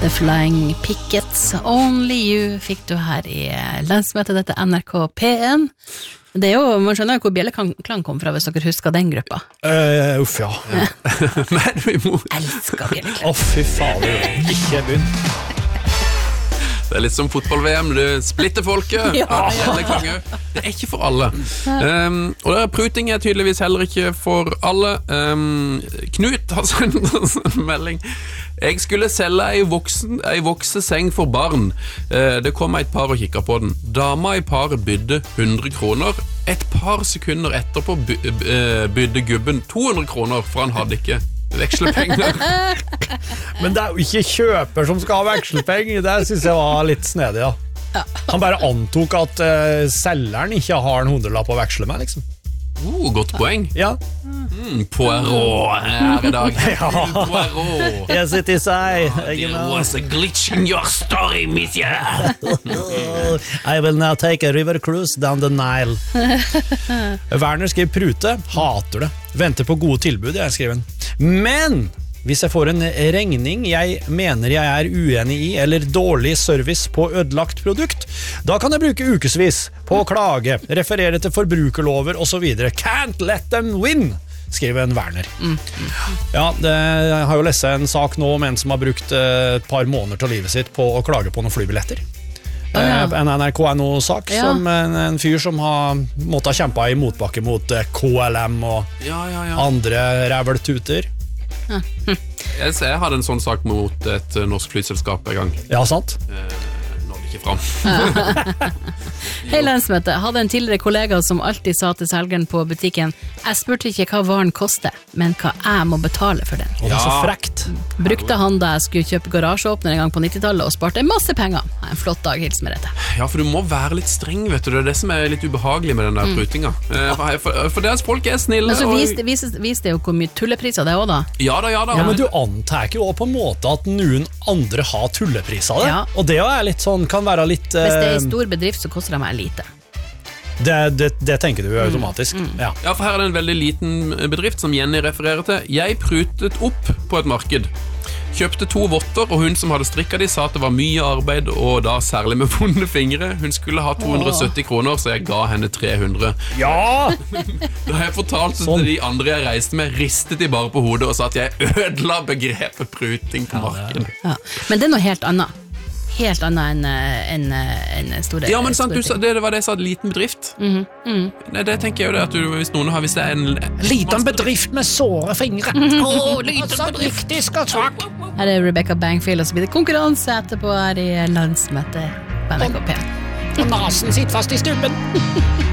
The Flying Pickets, Only You fikk du her i landsmøtet, dette NRK P1. Det jo, man skjønner jo hvor bjelleklang kom fra hvis dere husker den gruppa. Uff, ja. Men vi må... Elsker bjelleklang. Fy fader, ikke bunn. Det litt som fotball-VM, du splitter folket. Det ikke for alle. Og pruting tydeligvis heller ikke for alle. Knut har sendt en melding. Jeg skulle selge ei vokseseng for barn. Det kom et par og kikket på den. Dama i paret bydde 100 kroner. Et par sekunder etterpå bydde gubben 200 kroner, for han hadde ikke vekslepenger. Men det jo ikke kjøper som skal ha vekselpenger. Det synes jeg var litt snedig, ja. Han bare antok at selgeren ikke har en 100-lapp å veksle med, liksom. Godt poeng. Ja. Poirot her i dag. Poirot. Yes, it is I. There was a glitch in your story, monsieur. I will now take a river cruise down the Nile. Werner skrev prute, hater det. Venter på gode tilbud, jeg skrev en. Men hvis jeg får en regning jeg mener jeg uenig i, eller dårlig service på ødelagt produkt, da kan jeg bruke ukesvis på å klage, referere til forbrukerlover og så videre. Can't let them win, skriver en Werner. Ja, jeg har jo lest en sak nå om en som har brukt et par måneder til livet sitt på å klage på noen flybilletter. En NRK.no-sak som en fyr som har måttet kjempe i motbakke mot KLM og andre ræveltuter. Jeg hadde en sånn sak mot et norsk flyselskap en gang. Ja, sant? Nådde ikke fram. Hei, landsmøte. Hadde en tidligere kollega som alltid sa til selgeren på butikken: jeg spurte ikke hva varen koster, men hva jeg må betale for den. Og det så frekt. Brukte han da jeg skulle kjøpe garasjeåpner en gang på 90-tallet og sparte masse penger. En flott dag, hils med dette. Ja, for du må være litt streng, vet du. Det det som litt ubehagelig med den der prutinga. For deres folk snille. Men så viste jo hvor mye tullepriser det også da. Ja da. Ja, men du antar jo på en måte at noen andre har tullepriser det. Ja. Og det litt sånn, kan være litt... Hvis det en stor bedrift, så koster det meg lite. Det tenker du automatisk. Ja, for her det en veldig liten bedrift som Jenny refererer til. Jeg prutet opp på et marked. Kjøpte 2 votter, og hun som hadde strikket de sa at det var mye arbeid, og da særlig med vonde fingre. Hun skulle ha 270 kroner, så jeg ga henne 300. Ja! Da jeg fortalte til de andre jeg reiste med, ristet de bare på hodet og sa at jeg ødela begrepet pruting på markedet. Ja. Men det noe helt annet. Helt annet enn store... Ja, men sant, det var det jeg sa, liten bedrift. Nei, det tenker jeg jo det, at hvis noen har, hvis det en... Liten bedrift med såre fingre. Liten bedrift, skal svak. Her Rebecca Bangfield, og så blir det konkurranse etterpå her i landsmøtet på NRK P. Og nasen sitter fast i stubben.